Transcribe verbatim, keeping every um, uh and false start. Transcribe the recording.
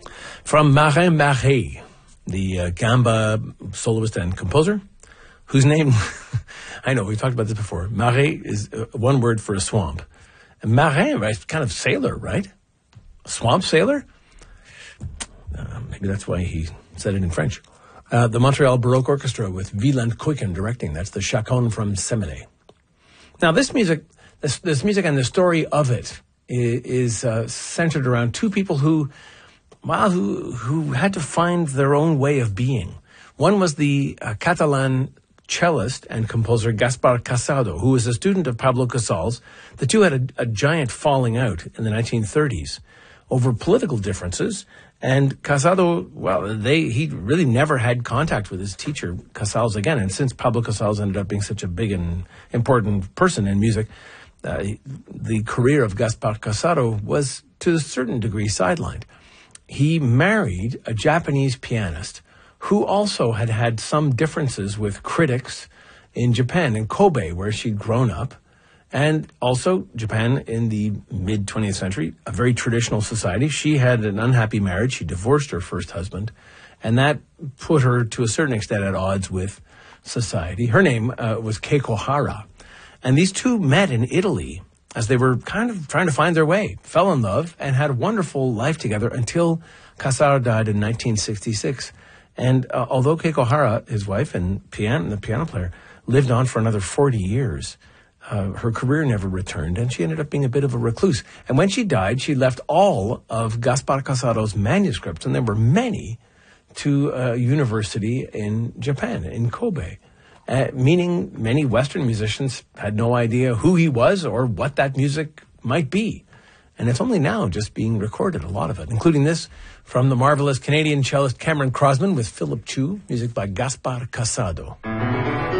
From Marin Marais, the uh, gamba soloist and composer, whose name, I know, we've talked about this before. Marais is uh, one word for a swamp. And marin, right, kind of sailor, right? A swamp sailor? Uh, maybe that's why he said it in French. Uh, the Montreal Baroque Orchestra with Wieland Kuyken directing. That's the Chaconne from Semele. Now, this music, this, this music and the story of it is, is uh, centered around two people who, well, who, who had to find their own way of being. One was the uh, Catalan cellist and composer Gaspar Casado, who was a student of Pablo Casals. The two had a, a giant falling out in the nineteen thirties over political differences. And Casado, well, they he really never had contact with his teacher, Casals, again. And since Pablo Casals ended up being such a big and important person in music, uh, the career of Gaspar Casado was, to a certain degree, sidelined. He married a Japanese pianist who also had had some differences with critics in Japan, in Kobe, where she'd grown up. And also Japan in the mid-twentieth century, a very traditional society. She had an unhappy marriage. She divorced her first husband, and that put her to a certain extent at odds with society. Her name uh, was Keiko Hara. And these two met in Italy as they were kind of trying to find their way, fell in love, and had a wonderful life together until Casado died in nineteen sixty-six. And uh, although Keiko Hara, his wife and piano, the piano player, lived on for another forty years, Uh, her career never returned, and she ended up being a bit of a recluse. And when she died, she left all of Gaspar Casado's manuscripts, and there were many, to a university in Japan, in Kobe, uh, meaning many Western musicians had no idea who he was or what that music might be. And it's only now just being recorded, a lot of it, including this from the marvelous Canadian cellist Cameron Crosman with Philip Chu, music by Gaspar Casado.